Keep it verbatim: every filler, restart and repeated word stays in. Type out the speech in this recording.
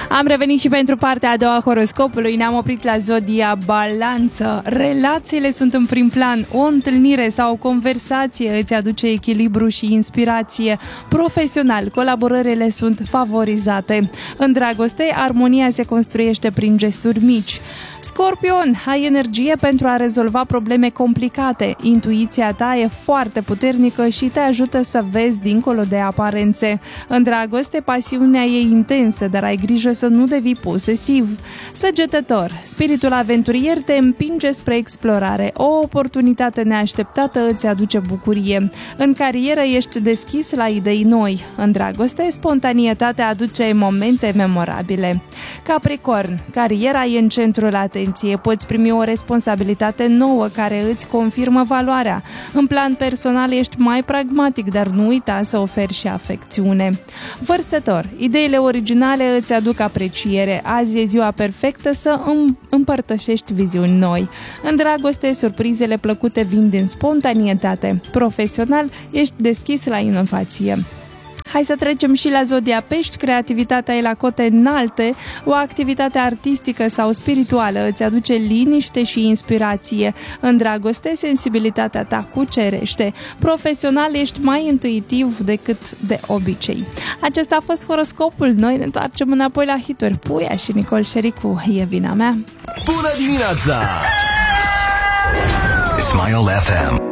Am revenit și pentru partea a doua a horoscopului. Ne-am oprit la zodia Balanță. Relațiile sunt în prim plan. O întâlnire sau o conversație îți aduce echilibru și inspirație. Profesional, colaborările sunt favorizate. În dragoste, armonia se construiește prin gesturi mici. Scorpion, ai energie pentru a rezolva probleme complicate. Intuiția ta e foarte puternică și te ajută să vezi dincolo de aparențe. În dragoste, pasiunea e intensă, dar ai grijă să nu devii posesiv. Săgetător, spiritul aventurier te împinge spre explorare. O oportunitate neașteptată îți aduce bucurie. În carieră ești deschis la idei noi. În dragoste, spontaneitatea aduce momente memorabile. Capricorn, cariera e în centrul atenției. Poți primi o responsabilitate nouă care îți confirmă valoarea. În plan personal ești mai pragmatic, dar nu uita să oferi și afecțiune. Vărsător, ideile originale îți aduc apreciere. Azi e ziua perfectă să împărtășești viziuni noi. În dragoste, surprizele plăcute vin din spontanietate. Profesional, ești deschis la inovație. Hai să trecem și la zodia Pești. Creativitatea e la cote înalte. O activitate artistică sau spirituală îți aduce liniște și inspirație. În dragoste, sensibilitatea ta cucerește. Profesional, ești mai intuitiv decât de obicei. Acesta a fost horoscopul. Noi ne întoarcem înapoi la hituri. Puia și Nicol Șericu. E vina mea. Bună dimineața! Smile F M.